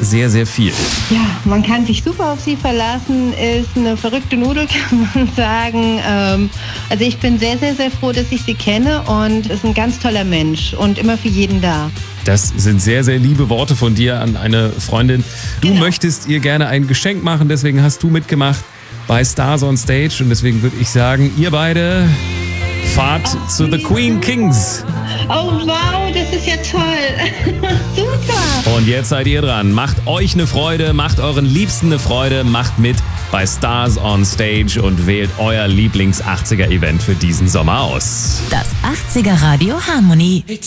sehr, sehr viel. Ja, man kann sich super auf sie verlassen, ist eine verrückte Nudel, kann man sagen. Also ich bin sehr, sehr, sehr froh, dass ich sie kenne und ist ein ganz toller Mensch und immer für jeden da. Das sind sehr, sehr liebe Worte von dir an eine Freundin. Du möchtest ihr gerne ein Geschenk machen, deswegen hast du mitgemacht bei Stars on Stage und deswegen würde ich sagen, ihr beide fahrt zu The Queen Kings. Oh wow, das ist ja toll. Super. Und jetzt seid ihr dran. Macht euch eine Freude, macht euren Liebsten eine Freude, macht mit bei Stars on Stage und wählt euer Lieblings-80er-Event für diesen Sommer aus. Das 80er Radio Harmony.